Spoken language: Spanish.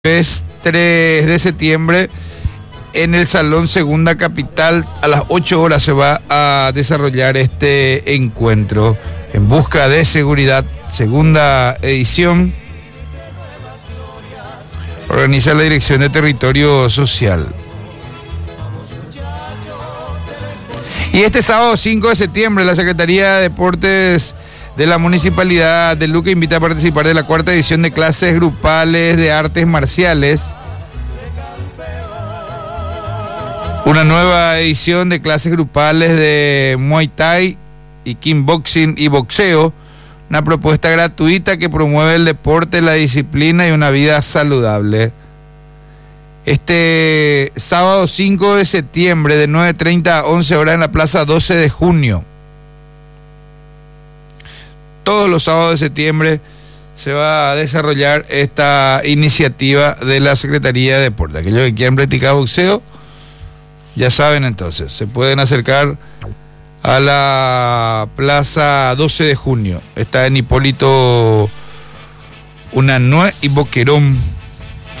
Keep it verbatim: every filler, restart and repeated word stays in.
tres de septiembre en el Salón Segunda Capital. A las ocho horas se va a desarrollar este encuentro en busca de seguridad, segunda edición. Organiza la Dirección de Territorio Social. Y este sábado cinco de septiembre la Secretaría de Deportes de la Municipalidad de Luque invita a participar de la cuarta edición de clases grupales de artes marciales. Una nueva edición de clases grupales de Muay Thai y Kickboxing y boxeo. Una propuesta gratuita que promueve el deporte, la disciplina y una vida saludable. Este sábado cinco de septiembre de nueve treinta a once horas en la Plaza doce de junio. Todos los sábados de septiembre se va a desarrollar esta iniciativa de la Secretaría de Deportes. Aquellos que quieran practicar boxeo, ya saben entonces, se pueden acercar a la Plaza doce de junio. Está en Hipólito Unanue y Boquerón.